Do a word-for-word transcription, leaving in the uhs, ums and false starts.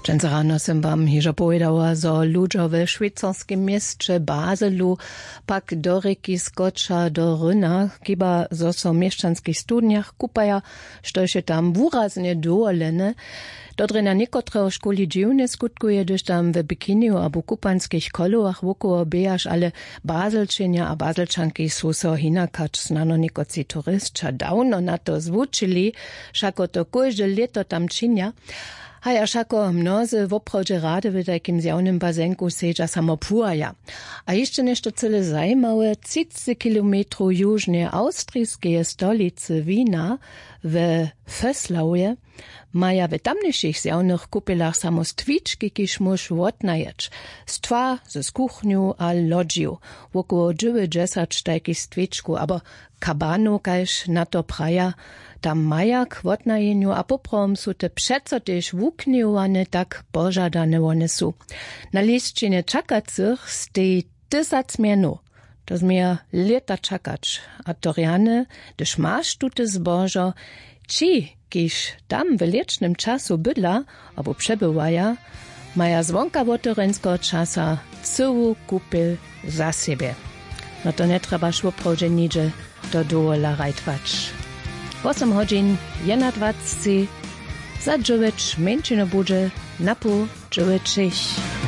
Dżęca rano sem wam hižo povedała, zo ludźo we szwajcarskim mieście Baselu pak do reki skoča do Ryna, kiba zo so mieszczanskich studniach kupaja, što się tam wuraznie doolene. Dodre na niekotreho školi dziwne skutkuje, gdyż tam w bikiniu albo kupanskich koloach wokoło bejaš, ale Baselčenia a Baselčanki sú so hinakać znano niekoci turystča dawno na to zwučili, šako to każde leto tam činia. Haj, a šako mnozy w obchodzie rady w takim zjawnym bazenku sedza samo puaja. A jeszcze nešto cele zajmawe, trzydzieści kilometrów jużnie austrijskie stolicy Wina w Föslauje maja w tamniejszych zjawnych kupelach samo stwiczki, kiż musz wotnajeć. Stwa ze kuchniu a lodziu. Wokoło dziewięćdziesiąt takich stwiczku, abo kabanu, kajż na to praja, tam majak wotnajeniu, a poprom su te przeco też wuknijowane, tak pożadane one su. Na liście czakacych stoi tysac mienu. To zmier leta czakać, a toriane, gdyż masz tute zbożo, ci, kiż tam w licznym czasu bydla, albo przebywaja, maja zwonka wotorensko czasa całą kupel za siebie. No to nie trzeba szło nigdzie do dola rajtwać. osiem godzin, jedna dwadzieścia, za dziewięć męczyno budzie, na pół dziewięć.